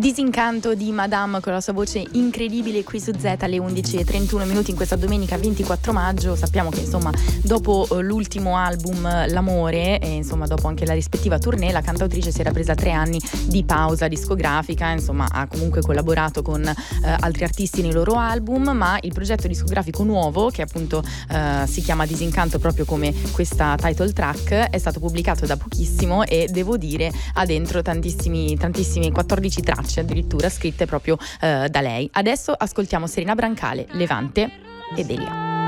Disincanto di Madame con la sua voce incredibile qui su Z alle 11:31 in questa domenica 24 maggio. Sappiamo che insomma dopo l'ultimo album L'amore e insomma dopo anche la rispettiva tournée, la cantautrice si era presa 3 anni di pausa discografica, insomma ha comunque collaborato con altri artisti nei loro album, ma il progetto discografico nuovo, che appunto si chiama Disincanto proprio come questa title track, è stato pubblicato da pochissimo e devo dire ha dentro tantissime 14 tracce addirittura scritte proprio da lei. Adesso ascoltiamo Serena Brancale, Levante e Delia.